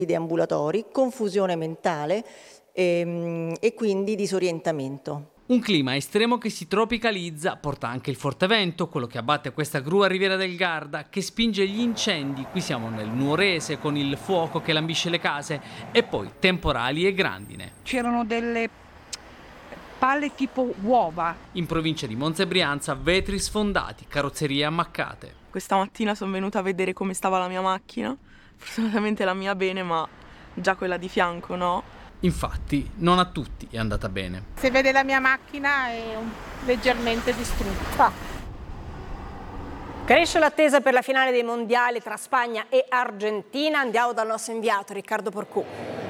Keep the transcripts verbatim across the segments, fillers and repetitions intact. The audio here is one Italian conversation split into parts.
deambulatori, confusione mentale ehm, e quindi disorientamento. Un clima estremo che si tropicalizza porta anche il forte vento, quello che abbatte questa gru a Riviera del Garda, che spinge gli incendi. Qui siamo nel Nuorese con il fuoco che lambisce le case e poi temporali e grandine. C'erano delle palle tipo uova. In provincia di Monza e Brianza, vetri sfondati, carrozzerie ammaccate. Questa mattina sono venuta a vedere come stava la mia macchina. Fortunatamente la mia bene, ma già quella di fianco no. Infatti, non a tutti è andata bene. Se vede la mia macchina è un... leggermente distrutta. Cresce l'attesa per la finale dei mondiali tra Spagna e Argentina. Andiamo dal nostro inviato Riccardo Porcù.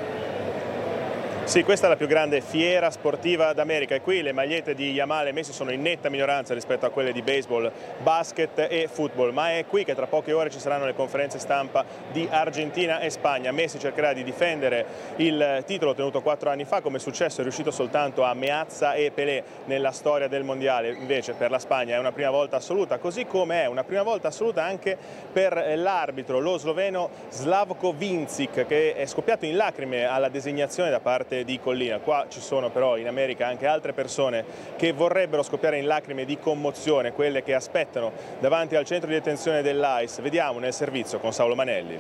Sì, questa è la più grande fiera sportiva d'America e qui le magliette di Yamal e Messi sono in netta minoranza rispetto a quelle di baseball, basket e football, ma è qui che tra poche ore ci saranno le conferenze stampa di Argentina e Spagna. Messi cercherà di difendere il titolo ottenuto quattro anni fa, come è successo è riuscito soltanto a Meazza e Pelé nella storia del mondiale, invece per la Spagna è una prima volta assoluta, così come è una prima volta assoluta anche per l'arbitro, lo sloveno Slavko Vincic, che è scoppiato in lacrime alla designazione da parte di Collina. Qua ci sono però in America anche altre persone che vorrebbero scoppiare in lacrime di commozione, quelle che aspettano davanti al centro di detenzione dell'A I S. Vediamo nel servizio con Saulo Manelli.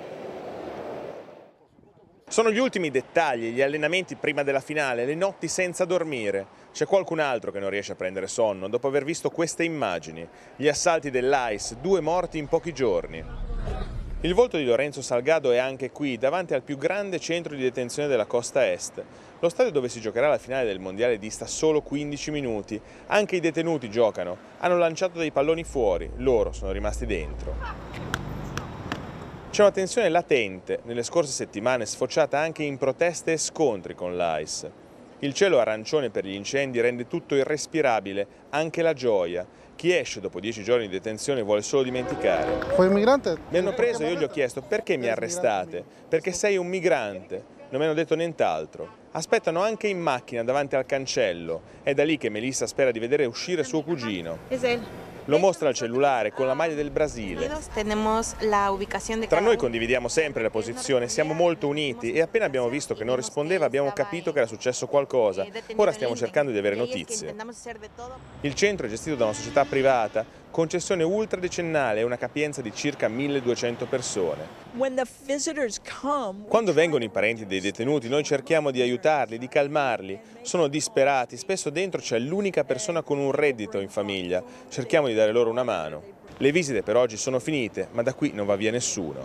Sono gli ultimi dettagli, gli allenamenti prima della finale, le notti senza dormire. C'è qualcun altro che non riesce a prendere sonno dopo aver visto queste immagini. Gli assalti dell'A I S, due morti in pochi giorni. Il volto di Lorenzo Salgado è anche qui, davanti al più grande centro di detenzione della costa est. Lo stadio dove si giocherà la finale del mondiale dista solo quindici minuti. Anche i detenuti giocano. Hanno lanciato dei palloni fuori, loro sono rimasti dentro. C'è una tensione latente, nelle scorse settimane sfociata anche in proteste e scontri con l'A I S. Il cielo arancione per gli incendi rende tutto irrespirabile, anche la gioia. Chi esce dopo dieci giorni di detenzione vuole solo dimenticare. Poi un migrante? Mi hanno preso e io gli ho chiesto perché mi arrestate? Perché sei un migrante. Non mi hanno detto nient'altro. Aspettano anche in macchina davanti al cancello. È da lì che Melissa spera di vedere uscire suo cugino. Lo mostra al cellulare con la maglia del Brasile. Tra noi condividiamo sempre la posizione, siamo molto uniti e appena abbiamo visto che non rispondeva abbiamo capito che era successo qualcosa. Ora stiamo cercando di avere notizie. Il centro è gestito da una società privata, concessione ultradecennale e una capienza di circa milleduecento persone. Quando vengono i parenti dei detenuti noi cerchiamo di aiutarli, di calmarli. Sono disperati, spesso dentro c'è l'unica persona con un reddito in famiglia. Cerchiamo di dare loro una mano. Le visite per oggi sono finite, ma da qui non va via nessuno.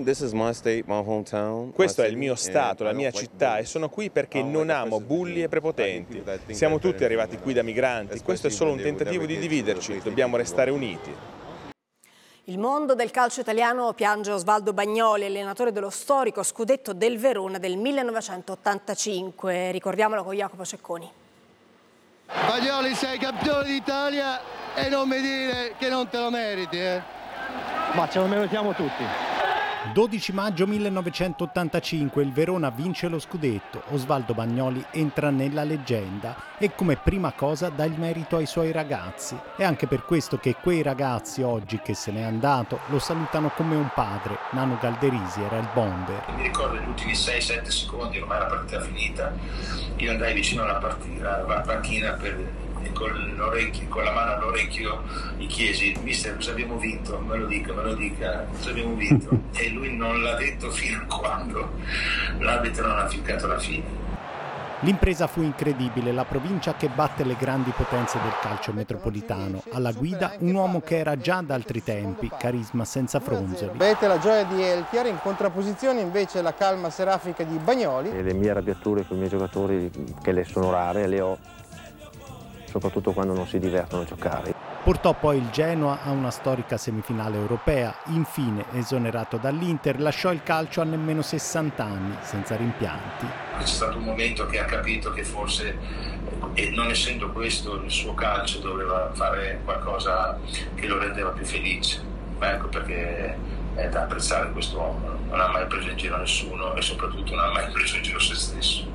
Questo è il mio stato, la mia città e sono qui perché non amo bulli e prepotenti. Siamo tutti arrivati qui da migranti, questo è solo un tentativo di dividerci, dobbiamo restare uniti. Il mondo del calcio italiano piange Osvaldo Bagnoli, allenatore dello storico scudetto del Verona del millenovecentottantacinque. Ricordiamolo con Jacopo Cecconi. Bagnoli, sei campione d'Italia e non mi dire che non te lo meriti, eh? Ma ce lo meritiamo tutti. dodici maggio millenovecentottantacinque il Verona vince lo scudetto, Osvaldo Bagnoli entra nella leggenda e come prima cosa dà il merito ai suoi ragazzi. È anche per questo che quei ragazzi oggi che se n'è andato lo salutano come un padre. Nano Galderisi era il bomber. Mi ricordo gli ultimi sei sette secondi, ormai la partita finita, io andai vicino alla partita, alla panchina per... Con, con la mano all'orecchio gli chiesi: mister, cosa abbiamo vinto? Me lo dica, me lo dica, cosa abbiamo vinto? E lui non l'ha detto fino a quando l'arbitro non ha ficcato la fine. L'impresa fu incredibile, la provincia che batte le grandi potenze del calcio metropolitano. Alla guida un uomo che era già da altri tempi, carisma senza fronzoli. Vedete la gioia di Elchiari, in contrapposizione invece la calma serafica di Bagnoli. E le mie arrabbiature con i miei giocatori, che le sono rare, le ho, soprattutto quando non si divertono a giocare. Portò poi il Genoa a una storica semifinale europea. Infine, esonerato dall'Inter, lasciò il calcio a nemmeno sessanta anni, senza rimpianti. C'è stato un momento che ha capito che forse, e non essendo questo il suo calcio, doveva fare qualcosa che lo rendeva più felice. Ma ecco perché è da apprezzare questo uomo. Non ha mai preso in giro nessuno e soprattutto non ha mai preso in giro se stesso.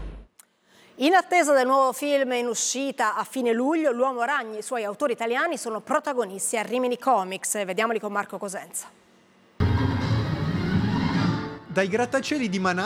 In attesa del nuovo film in uscita a fine luglio, L'Uomo Ragno e i suoi autori italiani sono protagonisti a Rimini Comics. Vediamoli con Marco Cosenza. Dai grattacieli di Manhattan